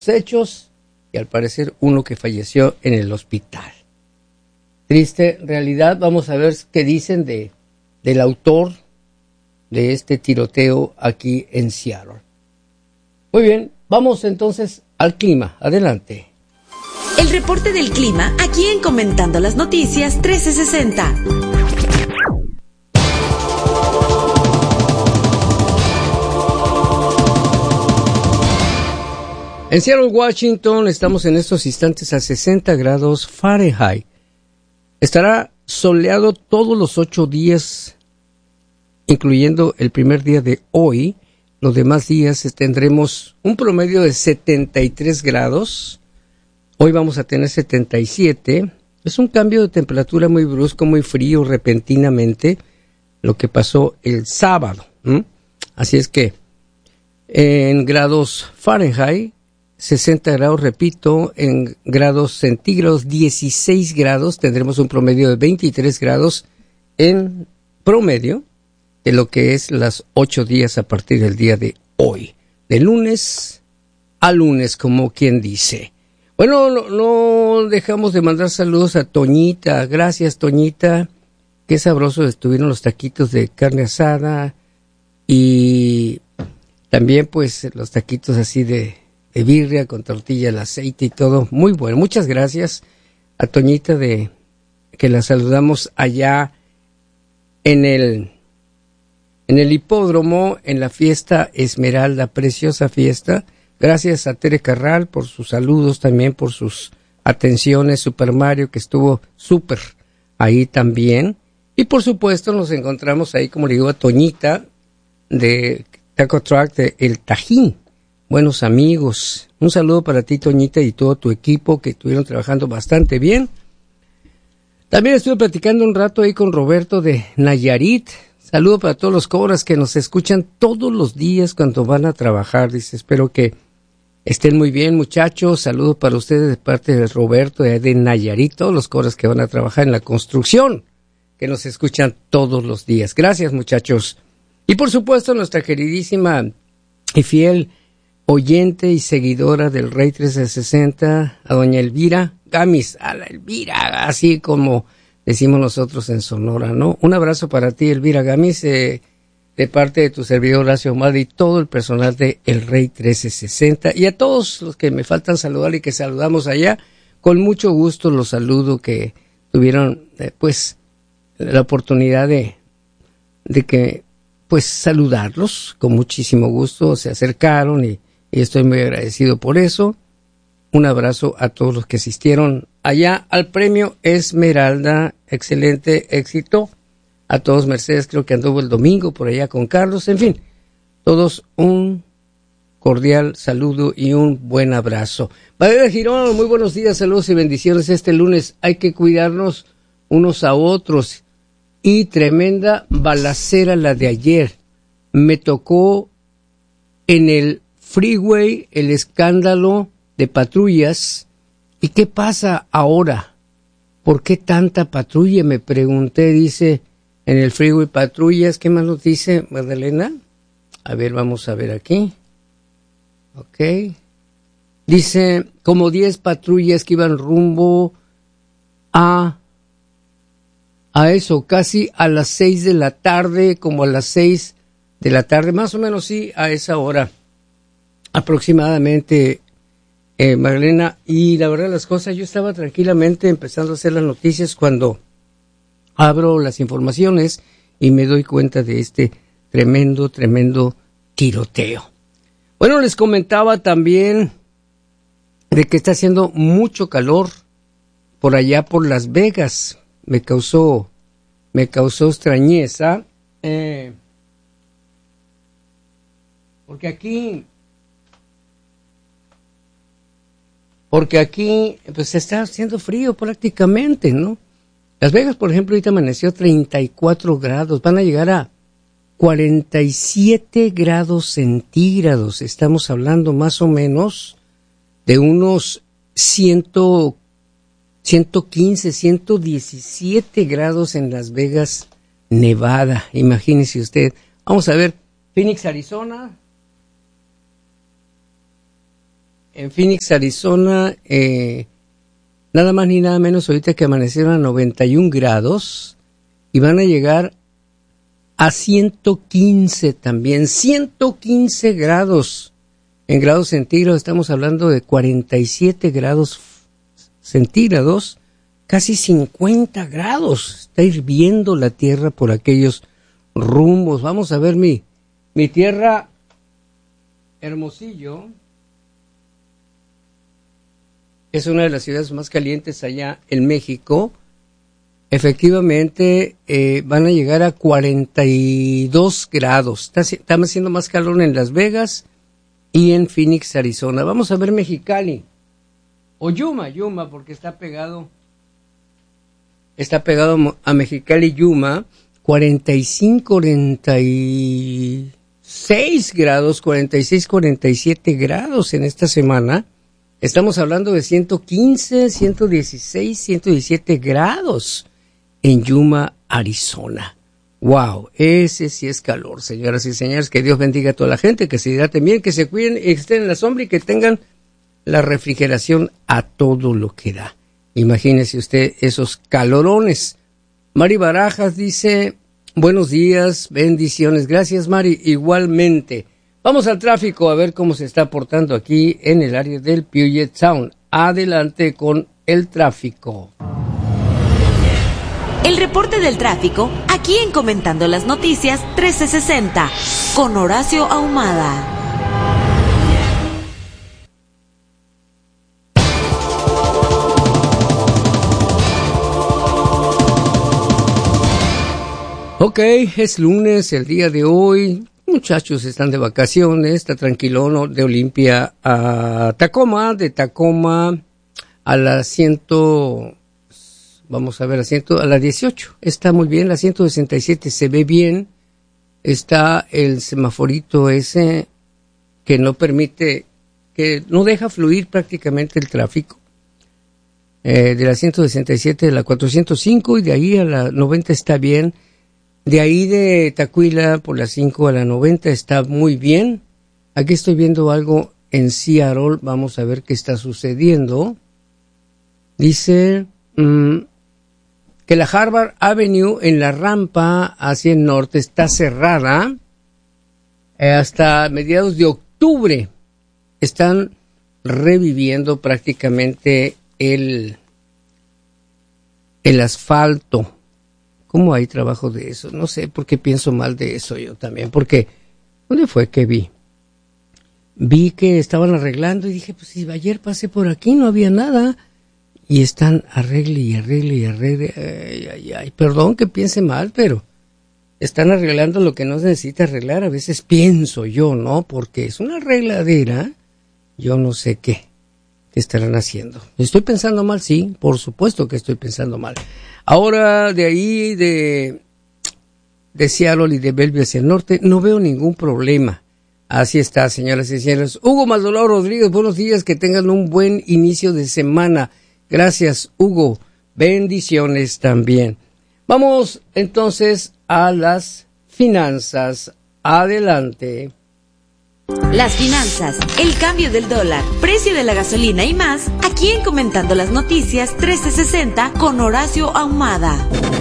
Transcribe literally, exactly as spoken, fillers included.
hechos y al parecer uno que falleció en el hospital. Triste realidad. Vamos a ver qué dicen de del autor de este tiroteo aquí en Seattle. Muy bien, vamos entonces al clima. Adelante. El reporte del clima aquí en Comentando las Noticias trece sesenta. En Seattle, Washington, estamos en estos instantes a sesenta grados Fahrenheit. Estará soleado todos los ocho días, incluyendo el primer día de hoy. Los demás días tendremos un promedio de setenta y tres grados. Hoy vamos a tener setenta y siete. Es un cambio de temperatura muy brusco, muy frío repentinamente, lo que pasó el sábado. ¿Mm? Así es que en grados Fahrenheit, sesenta grados, repito, en grados centígrados, dieciséis grados, tendremos un promedio de veintitrés grados en promedio de lo que es las ocho días a partir del día de hoy, de lunes a lunes, como quien dice. Bueno, no, no dejamos de mandar saludos a Toñita. Gracias, Toñita. Qué sabrosos estuvieron los taquitos de carne asada y también pues los taquitos así de de birria con tortilla, el aceite y todo, muy bueno. Muchas gracias a Toñita de que la saludamos allá en el en el hipódromo, en la fiesta Esmeralda, preciosa fiesta. Gracias a Tere Carral por sus saludos, también por sus atenciones, Super Mario que estuvo súper ahí también. Y por supuesto nos encontramos ahí, como le digo, a Toñita de Taco Truck de El Tajín. Buenos amigos. Un saludo para ti, Toñita, y todo tu equipo que estuvieron trabajando bastante bien. También estuve platicando un rato ahí con Roberto de Nayarit. Saludo para todos los cobras que nos escuchan todos los días cuando van a trabajar. Dice, espero que estén muy bien, muchachos. Saludo para ustedes de parte de Roberto de, de Nayarit, todos los cobras que van a trabajar en la construcción, que nos escuchan todos los días. Gracias, muchachos. Y por supuesto, nuestra queridísima y fiel oyente y seguidora del Rey trece sesenta, a doña Elvira Gamis, a la Elvira, así como decimos nosotros en Sonora, ¿no? Un abrazo para ti, Elvira Gamis, eh, de parte de tu servidor Horacio Omar y todo el personal de El Rey trece sesenta, y a todos los que me faltan saludar y que saludamos allá, con mucho gusto los saludo, que tuvieron, eh, pues, la oportunidad de, de que, pues, saludarlos, con muchísimo gusto, se acercaron y Y estoy muy agradecido por eso. Un abrazo a todos los que asistieron allá al premio Esmeralda. Excelente éxito. A todos, Mercedes creo que anduvo el domingo por allá con Carlos. En fin, todos un cordial saludo y un buen abrazo. Valeria Girón, muy buenos días, saludos y bendiciones. Este lunes hay que cuidarnos unos a otros. Y tremenda balacera la de ayer. Me tocó en el freeway, el escándalo de patrullas. ¿Y qué pasa ahora? ¿Por qué tanta patrulla? Me pregunté, dice, en el freeway patrullas. ¿Qué más nos dice Magdalena? A ver, vamos a ver aquí. Ok. Dice, como diez patrullas que iban rumbo a, a eso, casi a las seis de la tarde, como a las seis de la tarde, más o menos sí, a esa hora. Aproximadamente, eh, Magdalena, y la verdad las cosas, yo estaba tranquilamente empezando a hacer las noticias cuando abro las informaciones y me doy cuenta de este tremendo, tremendo tiroteo. Bueno, les comentaba también de que está haciendo mucho calor por allá por Las Vegas. Me causó, me causó extrañeza, eh, porque aquí... Porque aquí, pues, está haciendo frío prácticamente, ¿no? Las Vegas, por ejemplo, ahorita amaneció treinta y cuatro grados. Van a llegar a cuarenta y siete grados centígrados. Estamos hablando más o menos de unos ciento, ciento quince, ciento diecisiete grados en Las Vegas, Nevada. Imagínese usted. Vamos a ver, Phoenix, Arizona. en Phoenix, Arizona, eh, nada más ni nada menos ahorita que amanecieron a noventa y un grados y van a llegar a ciento quince también, ciento quince grados en grados centígrados. Estamos hablando de cuarenta y siete grados centígrados, casi cincuenta grados. Está hirviendo la tierra por aquellos rumbos. Vamos a ver mi, mi tierra, Hermosillo. Es una de las ciudades más calientes allá en México. Efectivamente, eh, van a llegar a cuarenta y dos grados. Está, está haciendo más calor en Las Vegas y en Phoenix, Arizona. Vamos a ver Mexicali. O Yuma, Yuma, porque está pegado. Está pegado a Mexicali, Yuma. cuarenta y cinco, cuarenta y seis grados, cuarenta y seis, cuarenta y siete grados en esta semana. Estamos hablando de ciento quince, ciento dieciséis, ciento diecisiete grados en Yuma, Arizona. Wow, ese sí es calor, señoras y señores. Que Dios bendiga a toda la gente, que se hidraten bien, que se cuiden, que estén en la sombra y que tengan la refrigeración a todo lo que da. Imagínese usted esos calorones. Mari Barajas dice, buenos días, bendiciones. Gracias, Mari, igualmente. Vamos al tráfico a ver cómo se está portando aquí en el área del Puget Sound. Adelante con el tráfico. El reporte del tráfico, aquí en Comentando las Noticias trece sesenta, con Horacio Ahumada. Ok, es lunes, el día de hoy. Muchachos están de vacaciones, está tranquilón, de Olimpia a Tacoma, de Tacoma a la ciento, vamos a ver, a ciento, a la dieciocho, está muy bien, la ciento sesenta y siete se ve bien, está el semaforito ese que no permite, que no deja fluir prácticamente el tráfico, eh, de la ciento sesenta y siete a la cuatrocientos cinco y de ahí a la noventa está bien. De ahí de Tacuila por las cinco a la noventa está muy bien. Aquí estoy viendo algo en Seattle. Vamos a ver qué está sucediendo. Dice mmm, que la Harvard Avenue en la rampa hacia el norte está cerrada eh, hasta mediados de octubre. Están reviviendo prácticamente el, el asfalto. ¿Cómo hay trabajo de eso? No sé por qué pienso mal de eso yo también, porque ¿dónde fue que vi? Vi que estaban arreglando y dije, pues si ayer pasé por aquí no había nada, y están arregle y arregle y arregle, ay, ay, ay, perdón que piense mal, pero están arreglando lo que no se necesita arreglar, a veces pienso yo, ¿no? Porque es una arregladera, yo no sé qué, qué estarán haciendo. ¿Estoy pensando mal? Sí, por supuesto que estoy pensando mal. Ahora, de ahí, de, de Seattle y de Bellevue hacia el norte, no veo ningún problema. Así está, señoras y señores. Hugo Maldonado Rodríguez, buenos días, que tengan un buen inicio de semana. Gracias, Hugo. Bendiciones también. Vamos, entonces, a las finanzas. Adelante. Las finanzas, el cambio del dólar, precio de la gasolina y más, aquí en Comentando las Noticias trece sesenta con Horacio Ahumada.